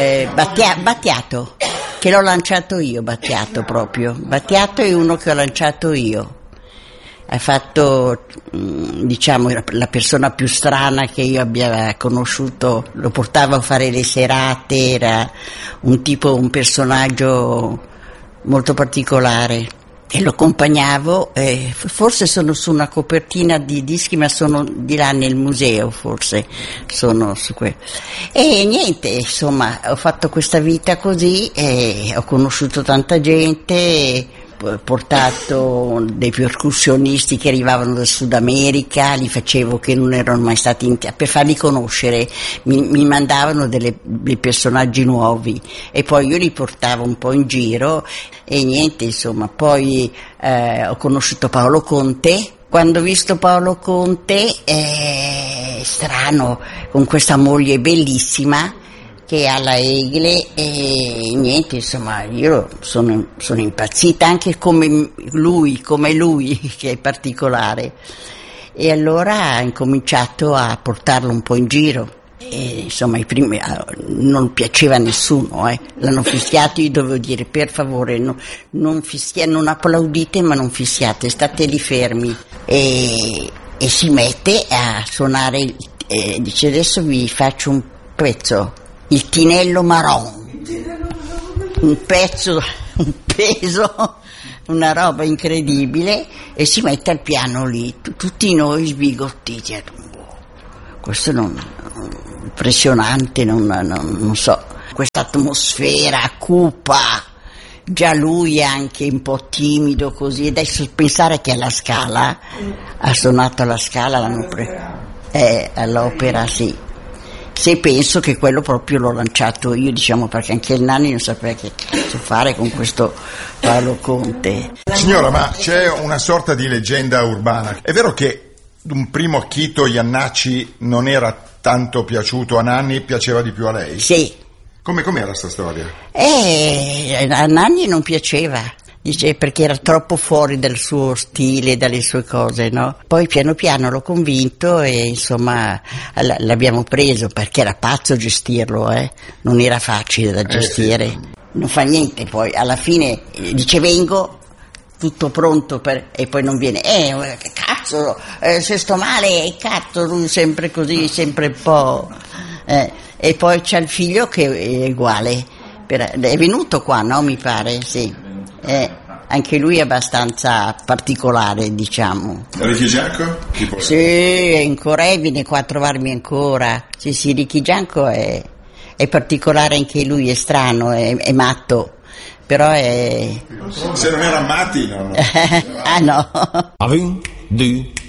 Battiato, che l'ho lanciato io, Battiato proprio. Battiato è uno che ho lanciato io. Ha fatto, diciamo, la persona più strana che io abbia conosciuto. Lo portavo a fare le serate, era un personaggio molto particolare. E lo accompagnavo, forse sono su una copertina di dischi, ma sono di là nel museo, forse sono su quello. E niente, insomma, ho fatto questa vita così, e ho conosciuto tanta gente, portato dei percussionisti che arrivavano dal Sud America, li facevo che non erano mai stati per farli conoscere, mi mandavano dei personaggi nuovi e poi io li portavo un po' in giro e niente, insomma. Poi ho conosciuto Paolo Conte. Quando ho visto Paolo Conte, strano, con questa moglie bellissima che ha la Egle, e niente, insomma, io sono impazzita anche come lui che è particolare, e allora ho incominciato a portarlo un po' in giro e insomma i primi non piaceva a nessuno, l'hanno fischiato, io dovevo dire per favore non applaudite ma non fischiate, state lì fermi, e si mette a suonare, dice adesso vi faccio un pezzo, il Tinello Marron, un peso, una roba incredibile, e si mette al piano lì, tutti noi sbigottiti. Questo impressionante, non so, questa atmosfera cupa, già lui è anche un po' timido così, adesso pensare che alla Scala, ha suonato alla Scala, all'opera, sì. Se penso che quello proprio l'ho lanciato io, diciamo, perché anche il Nanni non sapeva che cazzo fare con questo Paolo Conte. Signora, ma c'è una sorta di leggenda urbana. È vero che un primo acchito Iannacci non era tanto piaciuto a Nanni, piaceva di più a lei? Sì. Com'era sta storia? A Nanni non piaceva. Dice perché era troppo fuori dal suo stile, dalle sue cose, no? Poi piano piano l'ho convinto e insomma l'abbiamo preso, perché era pazzo gestirlo, non era facile da gestire. Sì. Non fa niente, poi alla fine dice vengo, tutto pronto e poi non viene. Che cazzo, se sto male, cazzo, lui sempre così, sempre un po'. E poi c'è il figlio che è uguale, è venuto qua, no? Mi pare, sì. Anche lui è abbastanza particolare, diciamo. Ricky Gianco? Sì, ancora viene qua a trovarmi ancora. Sì, Ricky Gianco è particolare, anche lui è strano, è matto, però è... Se non era matti, no. Ah no.